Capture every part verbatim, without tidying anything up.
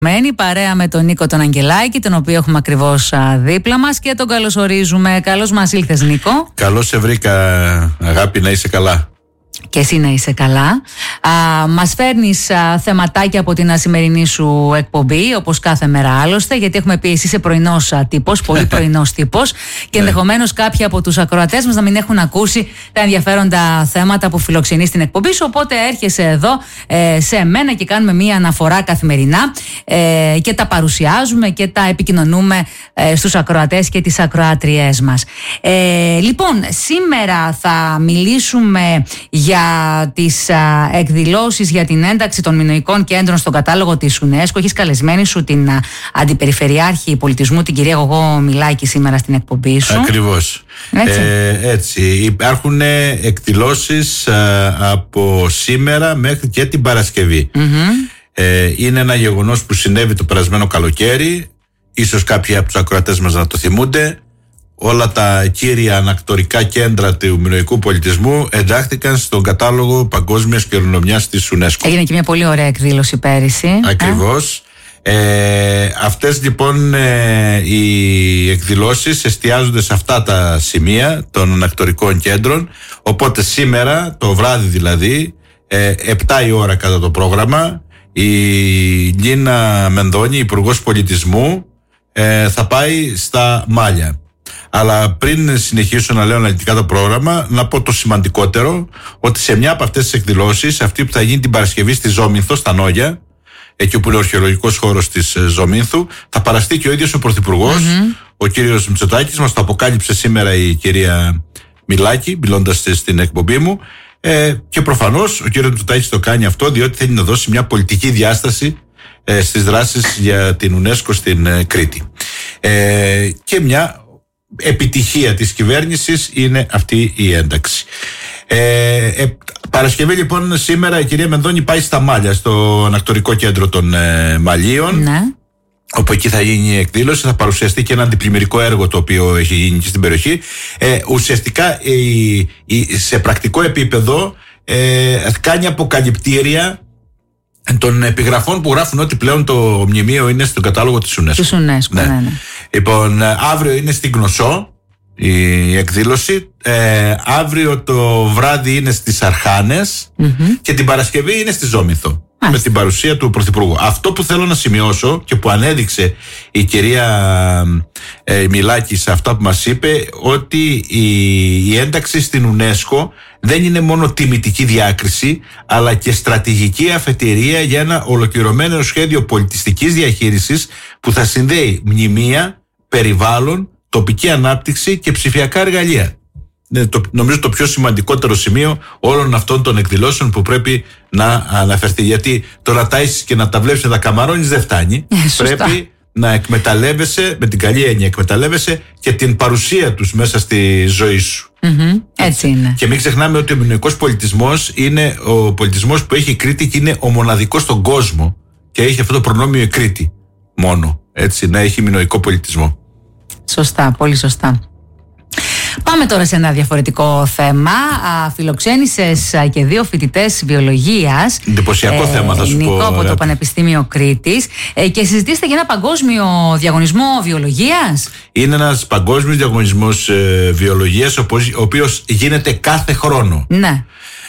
Μένει παρέα με τον Νίκο τον Αγγελάκη, τον οποίο έχουμε ακριβώς δίπλα μας και τον καλωσορίζουμε. Καλώς μας ήλθες, Νίκο. Καλώς σε βρήκα, αγάπη, να είσαι καλά. Και εσύ να είσαι καλά. Α, μας φέρνεις α, θεματάκια από την σημερινή σου εκπομπή, όπως κάθε μέρα άλλωστε, γιατί έχουμε πει εσύ είσαι πρωινός α, τύπος, πολύ πρωινός τύπος, και ενδεχομένως κάποιοι από τους ακροατές μας να μην έχουν ακούσει τα ενδιαφέροντα θέματα που φιλοξενεί στην εκπομπή σου. Οπότε έρχεσαι εδώ ε, σε μένα και κάνουμε μία αναφορά καθημερινά ε, και τα παρουσιάζουμε και τα επικοινωνούμε ε, στους ακροατές και τις ακροάτριές μας. Ε, λοιπόν, σήμερα θα μιλήσουμε για τις α, εκδηλώσεις για την ένταξη των μινωικών κέντρων στον κατάλογο της UNESCO. Έχεις καλεσμένη σου την α, Αντιπεριφερειάρχη Πολιτισμού, την κυρία Γογό Μιλάκη, σήμερα στην εκπομπή σου. Ακριβώς. Έτσι. Ε, έτσι. Υπάρχουν εκδηλώσεις α, από σήμερα μέχρι και την Παρασκευή. Mm-hmm. Ε, είναι ένα γεγονός που συνέβη το περασμένο καλοκαίρι. Ίσως κάποιοι από τους ακροατές μας να το θυμούνται. Όλα τα κύρια ανακτορικά κέντρα του μινωικού πολιτισμού εντάχθηκαν στον κατάλογο παγκόσμιας κληρονομιάς της UNESCO. Έγινε και μια πολύ ωραία εκδήλωση πέρυσι. Ακριβώς. Ε? Ε, αυτές λοιπόν ε, οι εκδηλώσεις εστιάζονται σε αυτά τα σημεία των ανακτορικών κέντρων. Οπότε σήμερα, το βράδυ δηλαδή, ε, επτά η ώρα κατά το πρόγραμμα, η Λίνα Μενδώνη, Υπουργός Πολιτισμού, ε, θα πάει στα Μάλια. Αλλά πριν συνεχίσω να λέω αναλυτικά το πρόγραμμα, να πω το σημαντικότερο, ότι σε μια από αυτές τις εκδηλώσεις, αυτή που θα γίνει την Παρασκευή στη Ζόμινθο, στα Νόγια, εκεί όπου είναι ο αρχαιολογικός χώρος της Ζομίνθου, θα παραστεί και ο ίδιος ο Πρωθυπουργός, mm-hmm. ο κύριος Μητσοτάκης. Μας το αποκάλυψε σήμερα η κυρία Μιλάκη, μιλώντας στην εκπομπή μου. Ε, και προφανώς ο κύριος Μητσοτάκης το κάνει αυτό, διότι θέλει να δώσει μια πολιτική διάσταση ε, στις δράσεις για την UNESCO στην ε, Κρήτη. Ε, και μια επιτυχία της κυβέρνησης είναι αυτή η ένταξη. Ε, ε, Παρασκευή λοιπόν σήμερα η κυρία Μενδώνη πάει στα Μάλια, στο ανακτορικό κέντρο των ε, Μαλίων, ναι. Όπου εκεί θα γίνει η εκδήλωση, θα παρουσιαστεί και ένα αντιπλημμυρικό έργο το οποίο έχει γίνει και στην περιοχή. Ε, ουσιαστικά η, η, σε πρακτικό επίπεδο ε, κάνει αποκαλυπτήρια των επιγραφών που γράφουν ότι πλέον το μνημείο είναι στον κατάλογο της UNESCO. Της UNESCO, ναι. Ναι, ναι. Λοιπόν, αύριο είναι στην Κνωσό η εκδήλωση. Ε, αύριο το βράδυ είναι στις Αρχάνες, mm-hmm. και την Παρασκευή είναι στη Ζόμινθο. Ah. Με την παρουσία του Πρωθυπουργού. Αυτό που θέλω να σημειώσω και που ανέδειξε η κυρία ε, Μιλάκη σε αυτά που μας είπε, ότι η, η ένταξη στην UNESCO δεν είναι μόνο τιμητική διάκριση, αλλά και στρατηγική αφετηρία για ένα ολοκληρωμένο σχέδιο πολιτιστικής διαχείρισης που θα συνδέει μνημεία, περιβάλλον, τοπική ανάπτυξη και ψηφιακά εργαλεία. Είναι το, νομίζω το πιο σημαντικότερο σημείο όλων αυτών των εκδηλώσεων που πρέπει να αναφερθεί. Γιατί το να τάισεις και να τα βλέπεις να τα καμαρώνεις δεν φτάνει. Ε, πρέπει να εκμεταλλεύεσαι, με την καλή έννοια εκμεταλλεύεσαι και την παρουσία τους μέσα στη ζωή σου. Mm-hmm. Έτσι είναι. Και μην ξεχνάμε ότι ο μινωικός πολιτισμός είναι ο πολιτισμός που έχει η Κρήτη και είναι ο μοναδικός στον κόσμο και έχει αυτό το προνόμιο η Κρήτη μόνο. Έτσι, να έχει μινωικό πολιτισμό. Σωστά, πολύ σωστά. Πάμε τώρα σε ένα διαφορετικό θέμα. Φιλοξένησες και δύο φοιτητές βιολογίας. Εντυπωσιακό ε, θέμα, θα σου Νίκο, πω. από το Πανεπιστήμιο Κρήτης. Ε, και συζητήσετε για ένα παγκόσμιο διαγωνισμό βιολογίας. Είναι ένας παγκόσμιος διαγωνισμός ε, βιολογίας, ο οποίος γίνεται κάθε χρόνο. Ναι.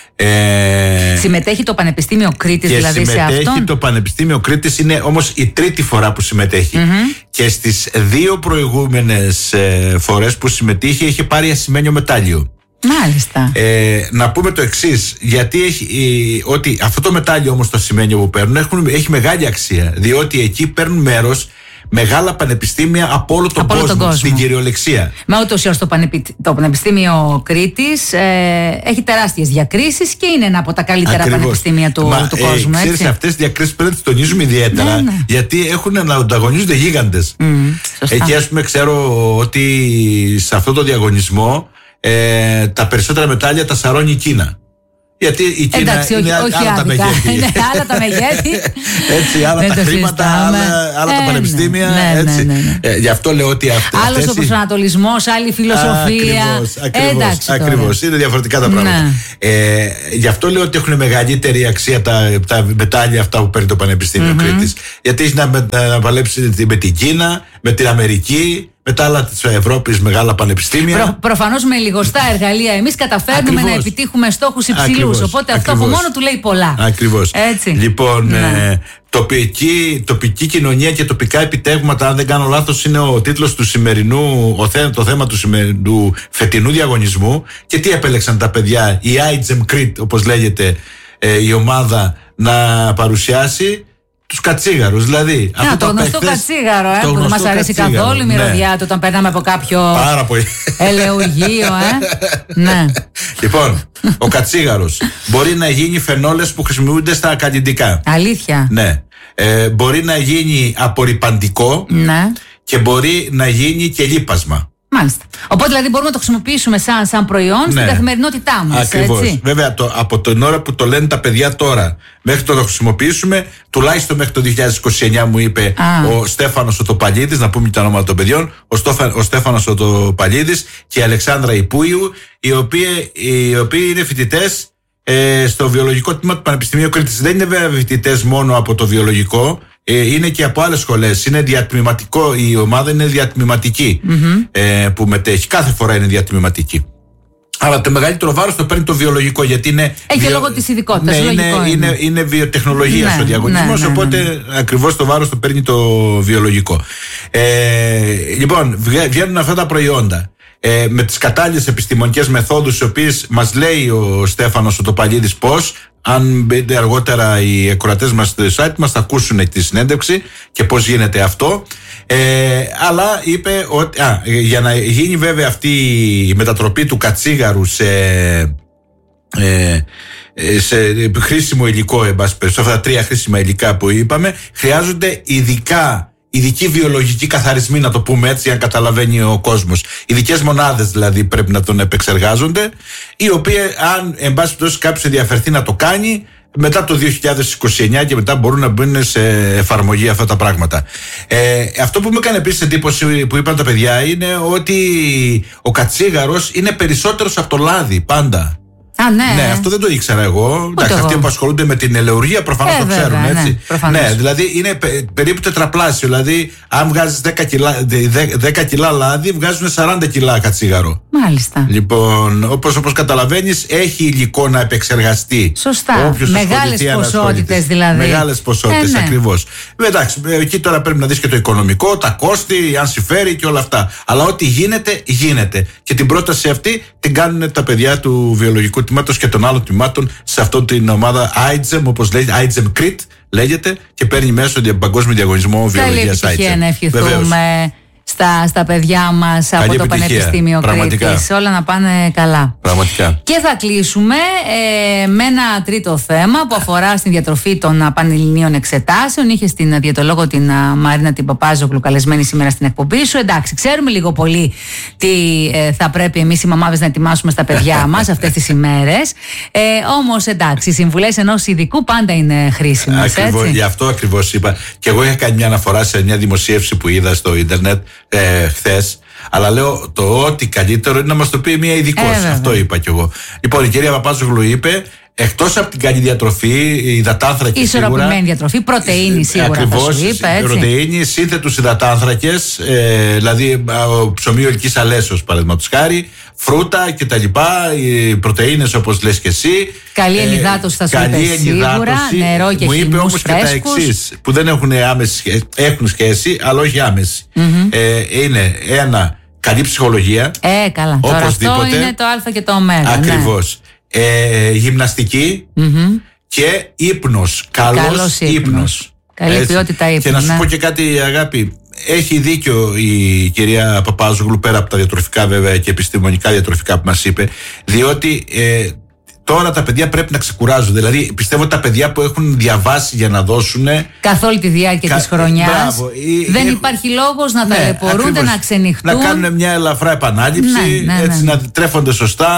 Ε, συμμετέχει το Πανεπιστήμιο Κρήτης δηλαδή σε αυτόν. Συμμετέχει το Πανεπιστήμιο Κρήτης, είναι όμως η τρίτη φορά που συμμετέχει. Mm-hmm. Και στις δύο προηγούμενες ε, φορές που συμμετείχε είχε πάρει ασημένιο μετάλλιο. Μάλιστα. Ε, να πούμε το εξής, γιατί έχει, ε, ότι αυτό το μετάλλιο όμως, το ασημένιο που παίρνουν, έχουν, έχει μεγάλη αξία, διότι εκεί παίρνουν μέρος μεγάλα πανεπιστήμια από όλο τον, από κόσμο, τον κόσμο, στην κυριολεξία. Μα ούτως ή άλλως το, Πανεπι... το Πανεπιστήμιο Κρήτης ε, έχει τεράστιες διακρίσεις και είναι ένα από τα καλύτερα Ακριβώς. πανεπιστήμια του, Μα, του κόσμου. Ε, ξέρεις, αυτές τις διακρίσεις πρέπει να τις τονίζουμε ιδιαίτερα, ναι, ναι. γιατί έχουν να ανταγωνίζονται γίγαντες. Mm, Εκεί, ας πούμε, ξέρω ότι σε αυτό το διαγωνισμό ε, τα περισσότερα μετάλλια τα σαρώνει η Κίνα. Γιατί η Κίνα εντάξει, είναι όχι, όχι άλλα τα μεγέθη. Είναι άλλα τα μεγέθη. Έτσι, άλλα τα χρήματα, άλλα, άλλα ε, τα πανεπιστήμια. Ναι, έτσι. Ναι, ναι, ναι. Ε, γι' αυτό λέω ότι αυτά. Άλλος ο προσανατολισμός, άλλη φιλοσοφία. Ακριβώς. Ακριβώς. Είναι διαφορετικά τα πράγματα. Ναι. Ε, γι' αυτό λέω ότι έχουν μεγαλύτερη αξία τα, τα μετάλλια αυτά που παίρνει το Πανεπιστήμιο mm-hmm. Κρήτης. Γιατί έχει να, να παλέψει με την Κίνα, με την Αμερική, με τα άλλα της Ευρώπης μεγάλα πανεπιστήμια. Προ, προφανώς με λιγοστά εργαλεία εμείς καταφέρνουμε ακριβώς. Να επιτύχουμε στόχους υψηλούς. Ακριβώς. Οπότε αυτό ακριβώς. Από μόνο του λέει πολλά. Ακριβώς. Έτσι. Λοιπόν, ναι. ε, τοπική, τοπική κοινωνία και τοπικά επιτεύγματα, αν δεν κάνω λάθος, είναι ο τίτλος του σημερινού, ο θέ, το θέμα του, σημερινού, του φετινού διαγωνισμού. Και τι επέλεξαν τα παιδιά, η Άιτζεμ Κρήτ, όπως λέγεται ε, η ομάδα, να παρουσιάσει. Τους κατσίγαρους, δηλαδή. Να, αυτό το γνωστό παίχτες, κατσίγαρο, ε, που δεν μας αρέσει καθόλου η μυρωδιά ναι. του όταν περνάμε από κάποιο ελαιογείο, ε. Ναι. Λοιπόν, ο κατσίγαρος μπορεί να γίνει φενόλες που χρησιμοποιούνται στα καλλιντικά. Αλήθεια. Ναι. Ε, μπορεί να γίνει απορρυπαντικό ναι. Και μπορεί να γίνει και λίπασμα. Μάλιστα. Οπότε δηλαδή μπορούμε να το χρησιμοποιήσουμε σαν, σαν προϊόν ναι. Στην καθημερινότητά μας. Ακριβώς. Έτσι. Βέβαια το, από την ώρα που το λένε τα παιδιά τώρα μέχρι το να το χρησιμοποιήσουμε, τουλάχιστον μέχρι το δύο χιλιάδες είκοσι εννιά μου είπε Α. ο Στέφανος ο Τοπαλίδης, να πούμε και τα ονόματα των παιδιών, ο, Στόφα, ο Στέφανος ο Τοπαλίδης και η Αλεξάνδρα Υπούιου, οι οποίοι, οι οποίοι είναι φοιτητές ε, στο βιολογικό τμήμα του Πανεπιστημίου Κρήτης. Δεν είναι βέβαια φοιτητές μόνο από το βιολογικό. Είναι και από άλλες σχολές. Είναι διατμηματικό, η ομάδα είναι διατμηματική mm-hmm. ε, που μετέχει. Κάθε φορά είναι διατμηματική. Αλλά το μεγαλύτερο βάρος το παίρνει το βιολογικό, γιατί είναι. Έχει βιο... λόγω της ειδικότητας. Ναι, είναι, είναι. Είναι, είναι βιοτεχνολογία ναι, ο διαγωνισμός, ναι, ναι, οπότε ναι, ναι. Ακριβώς το βάρος το παίρνει το βιολογικό. Ε, λοιπόν, βγαίνουν αυτά τα προϊόντα. Ε, με τις κατάλληλες επιστημονικές μεθόδους, οι οποίες μας λέει ο Στέφανος ο Τοπαλίδης πώς. Αν μπείτε αργότερα οι ακροατές μας στο site μας θα ακούσουν τη συνέντευξη και πώς γίνεται αυτό. Ε, αλλά είπε ότι α, για να γίνει βέβαια αυτή η μετατροπή του κατσίγαρου σε, ε, σε χρήσιμο υλικό, εν πάση περιπτώσει, αυτά τα τρία χρήσιμα υλικά που είπαμε, χρειάζονται ειδικά ειδικοί βιολογικοί καθαρισμοί, να το πούμε έτσι, αν καταλαβαίνει ο κόσμος. Ειδικές μονάδες δηλαδή πρέπει να τον επεξεργάζονται, οι οποίοι, αν εν πάση περιπτώσει κάποιος ενδιαφερθεί να το κάνει, μετά το δύο χιλιάδες είκοσι εννιά και μετά μπορούν να μπουν σε εφαρμογή αυτά τα πράγματα. Ε, αυτό που μου έκανε επίσης εντύπωση που είπαν τα παιδιά είναι ότι ο κατσίγαρος είναι περισσότερος από το λάδι πάντα. Α, ναι. ναι, αυτό δεν το ήξερα εγώ. Εντάξει, αυτοί που ασχολούνται με την ελαιουργία προφανώς ε, το ξέρουν, βέβαια, έτσι. Ναι, ναι, δηλαδή είναι πε, περίπου τετραπλάσιο. Δηλαδή, αν βγάζεις δέκα κιλά, δέκα κιλά λάδι, βγάζουν σαράντα κιλά κατσίγαρο. Μάλιστα. Λοιπόν, όπως, όπως καταλαβαίνεις, έχει υλικό να επεξεργαστεί. Σωστά. Μεγάλες ποσότητες δηλαδή. Μεγάλες ποσότητες, ε, ναι. Ακριβώς. Εντάξει, εκεί τώρα πρέπει να δεις και το οικονομικό, τα κόστη, αν συμφέρει και όλα αυτά. Αλλά ό,τι γίνεται, γίνεται. Και την πρόταση αυτή την κάνουν τα παιδιά του βιολογικού τμήματος και των άλλων τμήματων σε αυτή την ομάδα Άιτζεμ, όπως λέγεται, Άιτζεμ Κρήτ λέγεται, και παίρνει μέσω παγκόσμιο διαγωνισμό βιολογίας Άιτζεμ. Καλή επιτυχία να ευχηθούμε στα, στα παιδιά μας από το επιτυχία. Πανεπιστήμιο Κρήτης. Όλα να πάνε καλά. Πραγματικά. Και θα κλείσουμε ε, με ένα τρίτο θέμα που αφορά στην διατροφή των πανελληνίων εξετάσεων. Είχε στην διαιτολόγο την uh, Μαρίνα την Παπάζογλου καλεσμένη σήμερα στην εκπομπή σου. Εντάξει, ξέρουμε λίγο πολύ τι ε, θα πρέπει εμείς οι μαμάδες να ετοιμάσουμε στα παιδιά μας αυτές τις ημέρες. Ε, όμως εντάξει, οι συμβουλές ενός ειδικού πάντα είναι χρήσιμες. Ακριβώς, γι' αυτό ακριβώς είπα. Και εγώ είχα κάνει μια αναφορά σε μια δημοσίευση που είδα στο ίντερνετ Ε, χθες, αλλά λέω το ότι καλύτερο είναι να μας το πει μια ειδικός. Ε, αυτό είπα κι εγώ. Λοιπόν, η κυρία Παπάζογλου είπε, εκτός από την καλή διατροφή, υδατάνθρακες σίγουρα. Ισορροπημένη διατροφή, πρωτεΐνη σίγουρα. Ακριβώς, θα σου είπε, έτσι. Πρωτεΐνη, σύνθετους υδατάνθρακες, ε, δηλαδή ψωμί ολικής αλέσεως παραδείγματος χάρη, φρούτα κτλ. Οι πρωτεΐνες όπως λες και εσύ. Καλή ενυδάτωση θα σου είπε σίγουρα. Νερό και μου είπε όμως φρέσκους. Και τα εξής, που δεν έχουν άμεση σχέση, έχουν σχέση, αλλά όχι άμεση. Mm-hmm. Ε, είναι ένα, καλή ψυχολογία. Ε, καλά. Τώρα αυτό είναι το α και το ω. Ακριβώς. Ναι. Ε, γυμναστική mm-hmm. και ύπνος. Καλός, Καλός ύπνος. ύπνος. Καλή Έτσι. ποιότητα ύπνου. Και να σου ναι. πω και κάτι, αγάπη. Έχει δίκιο η κυρία Παπάζογλου, πέρα από τα διατροφικά βέβαια και επιστημονικά διατροφικά που μας είπε, διότι ε, τώρα τα παιδιά πρέπει να ξεκουράζονται. Δηλαδή πιστεύω ότι τα παιδιά που έχουν διαβάσει για να δώσουν καθ' όλη τη διάρκεια κα... της χρονιάς Μπράβο. δεν Έχ... υπάρχει λόγος να ναι, ταλαιπωρούνται, να ξενυχτούν, να κάνουν μια ελαφρά επανάληψη, ναι, ναι, ναι. Έτσι, να τρέφονται σωστά,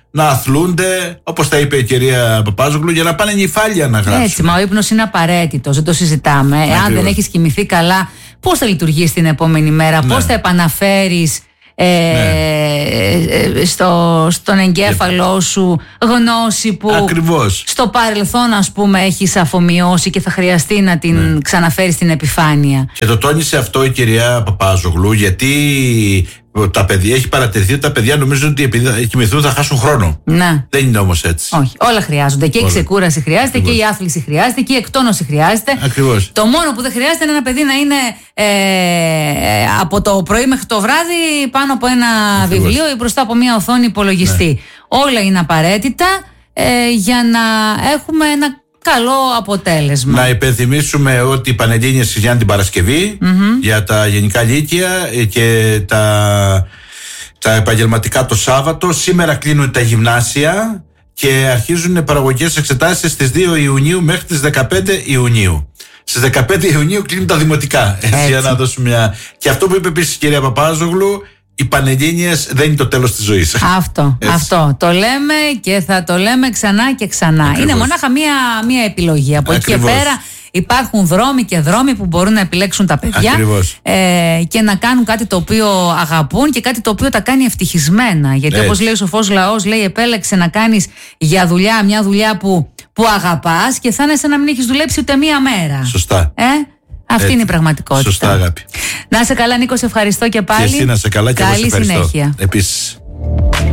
να αθλούνται, όπως τα είπε η κυρία Παπάζογλου, για να πάνε νυφάλια να γράψουν. Έτσι, μα ο ύπνος είναι απαραίτητος, δεν το συζητάμε. Ακριβώς. Εάν δεν έχεις κοιμηθεί καλά, πώς θα λειτουργείς την επόμενη μέρα, ναι. πώς θα επαναφέρεις ε, ναι. στο, στον εγκέφαλό σου γνώση που Ακριβώς. στο παρελθόν, ας πούμε, έχεις αφομοιώσει και θα χρειαστεί να την ναι. ξαναφέρεις στην επιφάνεια. Και το τόνισε αυτό η κυρία Παπάζογλου, γιατί τα παιδιά, έχει παρατηρηθεί ότι τα παιδιά νομίζουν ότι επειδή θα κοιμηθούν θα χάσουν χρόνο. Να. Δεν είναι όμως έτσι. Όχι, όλα χρειάζονται. Και όλα. Η ξεκούραση χρειάζεται. Ακριβώς. Και η άθληση χρειάζεται και η εκτόνωση χρειάζεται. Ακριβώς. Το μόνο που δεν χρειάζεται είναι ένα παιδί να είναι ε, από το πρωί μέχρι το βράδυ πάνω από ένα Ακριβώς. βιβλίο ή μπροστά από μια οθόνη υπολογιστή. Ναι. Όλα είναι απαραίτητα ε, για να έχουμε ένα καλό αποτέλεσμα. Να υπενθυμίσουμε ότι οι Πανελλήνιες για την Παρασκευή mm-hmm. για τα γενικά λύκεια και τα, τα επαγγελματικά το Σάββατο. Σήμερα κλείνουν τα γυμνάσια και αρχίζουν παραγωγικές εξετάσεις στις δύο Ιουνίου μέχρι τις δεκαπέντε Ιουνίου. Στις δεκαπέντε Ιουνίου κλείνουν τα δημοτικά. Έτσι, Έτσι. Για να δώσουμε μια... Και αυτό που είπε επίσης η κυρία Παπάζογλου, οι Πανελλήνιες δεν είναι το τέλος της ζωής. Αυτό, αυτό. Το λέμε και θα το λέμε ξανά και ξανά. Ακριβώς. Είναι μονάχα μία, μία επιλογή. Από Ακριβώς. εκεί και πέρα υπάρχουν δρόμοι και δρόμοι που μπορούν να επιλέξουν τα παιδιά ε, και να κάνουν κάτι το οποίο αγαπούν και κάτι το οποίο τα κάνει ευτυχισμένα. Γιατί Έτσι. όπως λέει ο σοφός λαός, λέει επέλεξε να κάνεις για δουλειά μια δουλειά που, που αγαπάς και θα είναι σαν να μην έχεις δουλέψει ούτε μία μέρα. Σωστά. Ε? Αυτή Έτσι. είναι η πραγματικότητα. Σωστά, αγάπη. Να είσαι καλά, Νίκο, σε ευχαριστώ και πάλι. Και εσύ να είσαι καλά και Καλή εγώ σε ευχαριστώ. Συνέχεια. Επίσης.